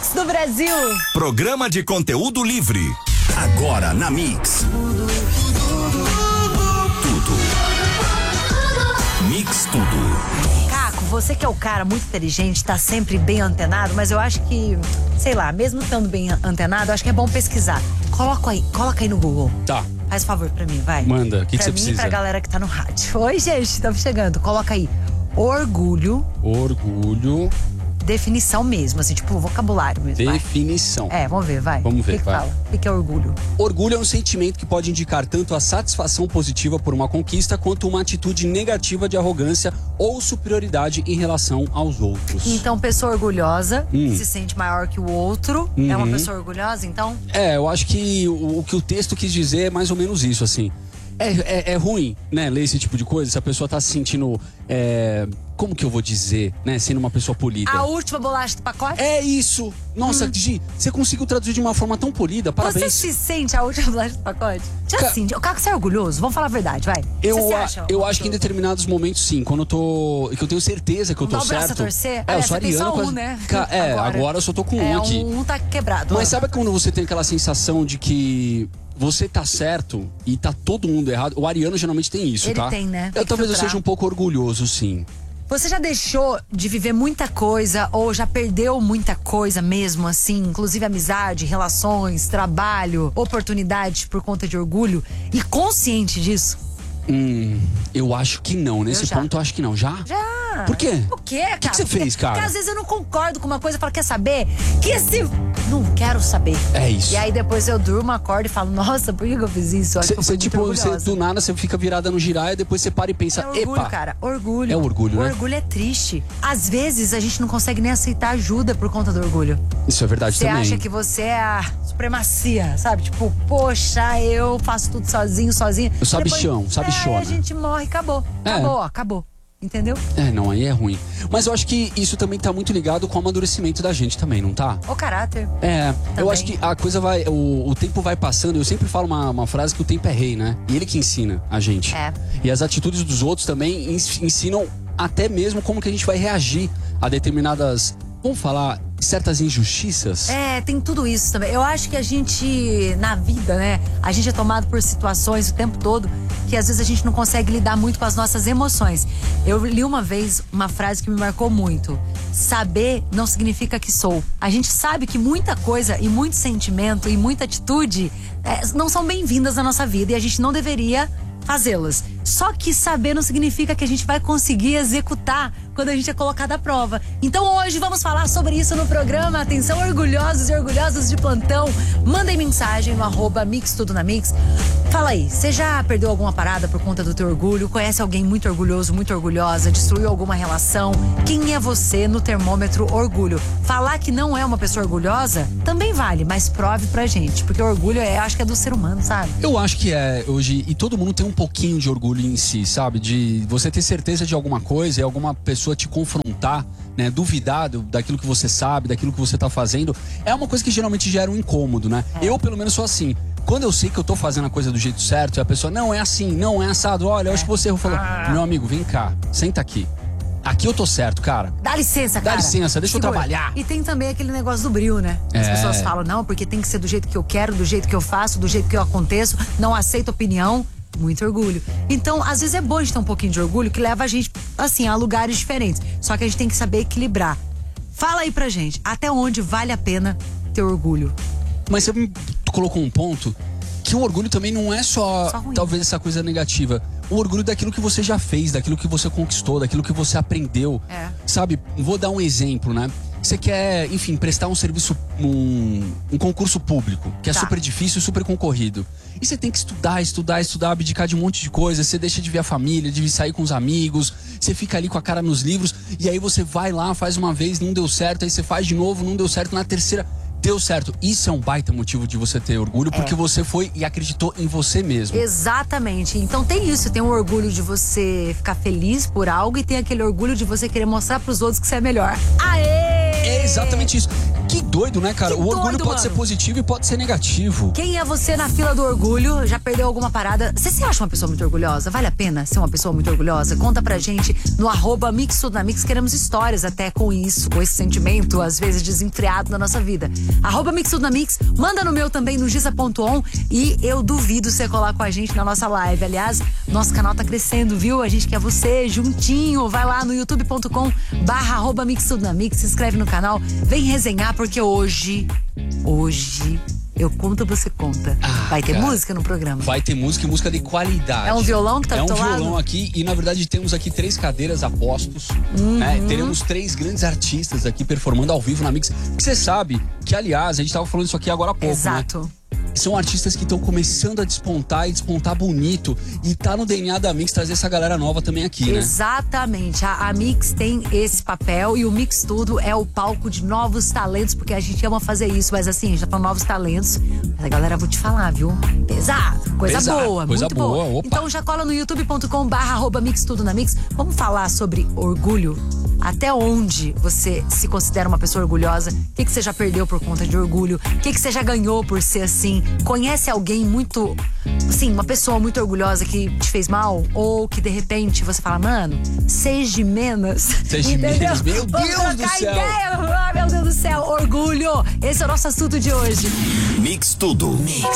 Mix do Brasil. Programa de conteúdo livre. Agora na Mix. Tudo. Mix tudo. Caco, você que é o cara muito inteligente, tá sempre bem antenado, mas eu acho que, sei lá, mesmo estando bem antenado, eu acho que é bom pesquisar. Coloca aí no Google. Tá. Faz favor pra mim, vai. Manda, o que você precisa? Pra mim e pra galera que tá no rádio. Oi, gente, estamos chegando. Coloca aí, orgulho. Orgulho. Definição mesmo, assim, tipo vocabulário mesmo. Definição. Vai. Vamos ver, vai. Vamos ver, O que vai. fala? O que é orgulho? Orgulho é um sentimento que pode indicar tanto a satisfação positiva por uma conquista quanto uma atitude negativa de arrogância ou superioridade em relação aos outros. Então, pessoa orgulhosa, que se sente maior que o outro, é uma pessoa orgulhosa, então? Eu acho que o que o texto quis dizer é mais ou menos isso, assim. É ruim, né, ler esse tipo de coisa, se a pessoa tá se sentindo, como que eu vou dizer, né, sendo uma pessoa polida. A última bolacha do pacote? É isso! Nossa, Gi, você conseguiu traduzir de uma forma tão polida, parabéns. Você se sente a última bolacha do pacote? O Caco, você é orgulhoso? Vamos falar a verdade, vai. Eu acho que em determinados momentos, sim, quando que eu tenho certeza que eu tô certo. Dá o braço a torcer? Eu sou você tem ariano. só um, né? Agora eu só tô com um aqui. Um tá quebrado. Mas sabe quando você tem aquela sensação de que você tá certo e tá todo mundo errado? O ariano geralmente tem isso, tá? Ele tem, né? Talvez eu seja um pouco orgulhoso, sim. Você já deixou de viver muita coisa ou já perdeu muita coisa mesmo assim, inclusive amizade, relações, trabalho, oportunidades por conta de orgulho e consciente disso? Eu acho que não. Nesse ponto eu acho que não. Já? Já. Por quê? O quê, cara? O que você fez, cara? Porque às vezes eu não concordo com uma coisa e falo, quer saber? Não quero saber. É isso. E aí depois eu durmo, acordo e falo, nossa, por que eu fiz isso? Do nada você fica virada no girar e depois você para e pensa, é orgulho, epa. cara, orgulho. É orgulho, né? O orgulho é triste. Às vezes a gente não consegue nem aceitar ajuda por conta do orgulho. Isso é verdade também. Você acha que você é a supremacia, sabe? Tipo, poxa, eu faço tudo sozinho. O sabichão, sabichona. A gente morre, acabou. Acabou. Entendeu? Não, aí é ruim. Mas eu acho que isso também tá muito ligado com o amadurecimento da gente também, não tá? O caráter. Eu acho que a coisa vai... O tempo vai passando. Eu sempre falo uma frase que o tempo é rei, né? E ele que ensina a gente. E as atitudes dos outros também ensinam até mesmo como que a gente vai reagir a determinadas... Vamos falar certas injustiças? Tem tudo isso também. Eu acho que a gente, na vida, né? A gente é tomado por situações o tempo todo que às vezes a gente não consegue lidar muito com as nossas emoções. Eu li uma vez uma frase que me marcou muito. Saber não significa que sou. A gente sabe que muita coisa e muito sentimento e muita atitude não são bem-vindas na nossa vida e a gente não deveria fazê-las. Só que saber não significa que a gente vai conseguir executar quando a gente é colocado à prova. Então hoje vamos falar sobre isso no programa. Atenção, orgulhosos e orgulhosas de plantão. Mandem mensagem no @mixtudonamix. Fala aí, você já perdeu alguma parada por conta do teu orgulho? Conhece alguém muito orgulhoso, muito orgulhosa? Destruiu alguma relação? Quem é você no termômetro orgulho? Falar que não é uma pessoa orgulhosa também vale, mas prove pra gente. Porque o orgulho acho que é do ser humano, sabe? Eu acho que hoje, e todo mundo tem um pouquinho de orgulho em si, sabe? De você ter certeza de alguma coisa e alguma pessoa te confrontar, né? Duvidar daquilo que você sabe, daquilo que você tá fazendo. É uma coisa que geralmente gera um incômodo, né? Eu, pelo menos, sou assim. Quando eu sei que eu tô fazendo a coisa do jeito certo e a pessoa, não é assim, não é assado, olha, eu acho que você falou, meu amigo, vem cá, senta aqui. Aqui eu tô certo, cara. Dá licença, cara. Dá licença, deixa eu trabalhar. E tem também aquele negócio do brio, né? As pessoas falam, não, porque tem que ser do jeito que eu quero, do jeito que eu faço, do jeito que eu aconteço, não aceito opinião. Muito orgulho. Então, às vezes é bom a gente ter um pouquinho de orgulho que leva a gente, assim, a lugares diferentes. Só que a gente tem que saber equilibrar. Fala aí pra gente, até onde vale a pena ter orgulho? Mas você me colocou um ponto que o orgulho também não é só ruim. Talvez essa coisa negativa. O orgulho daquilo que você já fez, daquilo que você conquistou, daquilo que você aprendeu. Sabe, vou dar um exemplo, né? Você quer, enfim, prestar um serviço, um concurso público, que é super difícil, super concorrido. E você tem que estudar, abdicar de um monte de coisa. Você deixa de ver a família, de sair com os amigos. Você fica ali com a cara nos livros. E aí você vai lá, faz uma vez, não deu certo. Aí você faz de novo, não deu certo. Na terceira, deu certo. Isso é um baita motivo de você ter orgulho, porque você foi e acreditou em você mesmo. Exatamente. Então tem isso, tem o orgulho de você ficar feliz por algo e tem aquele orgulho de você querer mostrar pros outros que você é melhor. Aê! É exatamente isso. Que Que doido, né, cara? Que o orgulho doido, pode ser positivo e pode ser negativo. Quem é você na fila do orgulho? Já perdeu alguma parada? Você se acha uma pessoa muito orgulhosa? Vale a pena ser uma pessoa muito orgulhosa? Conta pra gente no @Mix Tudo na Mix. Queremos histórias até com isso, com esse sentimento, às vezes desenfreado na nossa vida. @Mix Tudo na Mix. Manda no meu também, no Giza.on. E eu duvido você colar com a gente na nossa live. Aliás, nosso canal tá crescendo, viu? A gente quer você juntinho. Vai lá no youtube.com/@Mix Tudo na Mix. Se inscreve no canal. Vem resenhar, porque hoje eu conto, você conta. Vai ter música no programa? Vai ter música e música de qualidade. É um violão que tá do teu lado? É um violão aqui e, na verdade, temos aqui 3 cadeiras a postos, né? Teremos 3 grandes artistas aqui performando ao vivo na Mix. Porque você sabe que, aliás, a gente tava falando isso aqui agora há pouco, Exato. Né? São artistas que estão começando a despontar e despontar bonito. E tá no DNA da Mix trazer essa galera nova também aqui, né? Exatamente. A Mix tem esse papel e o Mix Tudo é o palco de novos talentos, porque a gente ama fazer isso. Mas assim, a gente tá falando novos talentos. Mas a galera, vou te falar, viu? Pesado. Coisa boa, coisa muito boa. boa. Opa. Então já cola no youtube.com/@Mix Tudo na Mix. Vamos falar sobre orgulho. Até onde você se considera uma pessoa orgulhosa? O que você já perdeu por conta de orgulho? O que você já ganhou por ser assim? Conhece alguém muito, assim, uma pessoa muito orgulhosa que te fez mal? Ou que de repente você fala, mano, seja menos. Seja menos, meu Deus do céu. Ideia. Meu Deus do céu, orgulho. Esse é o nosso assunto de hoje. Mix Tudo. Mix.